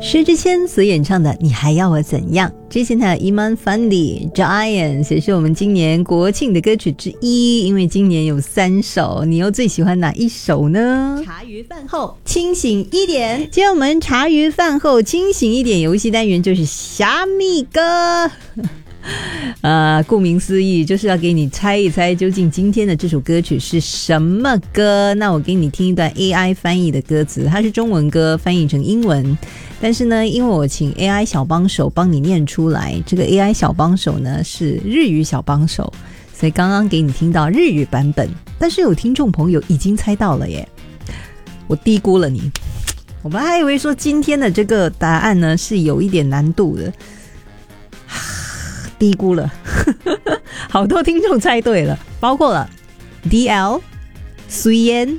薛之谦所演唱的《你还要我怎样》，之前的 Iman Fandi Giants 也是我们今年国庆的歌曲之一，因为今年有3首，你又最喜欢哪一首呢？茶余饭后清醒一点，今天我们茶余饭后清醒一点游戏单元就是虾米歌顾名思义就是要给你猜一猜究竟今天的这首歌曲是什么歌。那我给你听一段 AI 翻译的歌词，它是中文歌翻译成英文，但是呢因为我请 AI 小帮手帮你念出来，这个 AI 小帮手呢是日语小帮手，所以刚刚给你听到日语版本，但是有听众朋友已经猜到了耶，我低估了你。我们还以为说今天的这个答案呢是有一点难度的，低估了好多听众猜对了，包括了 DL、 苏妍、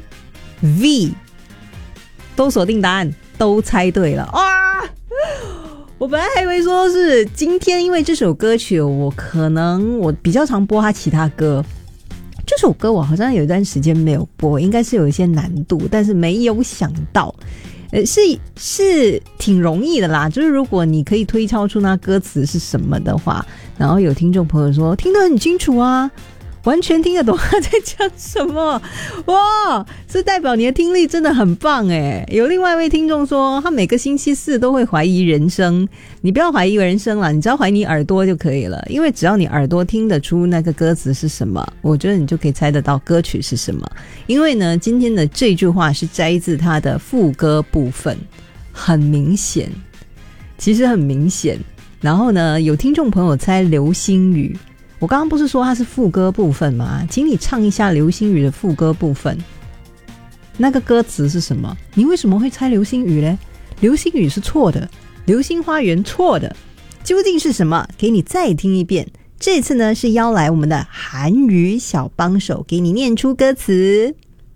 V 都锁定答案，都猜对了。哇！我本来还以为说是今天因为这首歌曲我比较常播他其他歌，这首歌我好像有一段时间没有播，应该是有一些难度，但是没有想到是挺容易的啦，就是如果你可以推敲出那歌词是什么的话，然后有听众朋友说听得很清楚啊，完全听得懂他在讲什么，哇，这代表你的听力真的很棒耶。有另外一位听众说他每个星期四都会怀疑人生，你不要怀疑人生啦，你只要怀疑你耳朵就可以了，因为只要你耳朵听得出那个歌词是什么，我觉得你就可以猜得到歌曲是什么。因为呢今天的这句话是摘自他的副歌部分，很明显，其实很明显。然后呢有听众朋友猜流星雨，我刚刚不是说它是副歌部分吗？请你唱一下流星雨的副歌部分，那个歌词是什么？你为什么会猜流星雨呢？流星雨是错的，流星花园错的，究竟是什么？给你再聽一遍。这次呢是邀来我们的韩语小帮手给你念出歌词。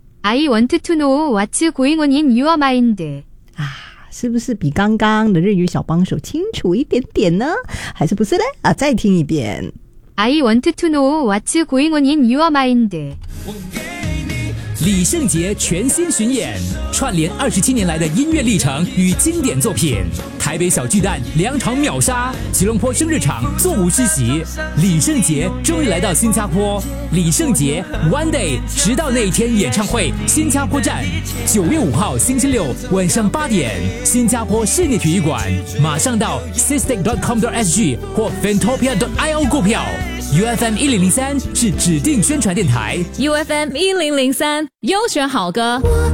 I want to know what's going on in your mind。 是不是比刚刚的日语小帮手清楚一点点呢？还是不是呢？再听一遍。 I want to know what's going on in your mind。 李圣杰全新巡演，串联27年来的音乐历程与经典作品。台北小巨蛋2场秒杀，吉隆坡生日场座无虚席。李圣杰终于来到新加坡，李圣杰 One Day 直到那一天演唱会新加坡站，9月5号星期六晚上8点，新加坡室内体育馆。马上到 sistec.com.sg 或 fantopia.io 购票。UFM 1003是指定宣传电台。 UFM 1003优选好歌。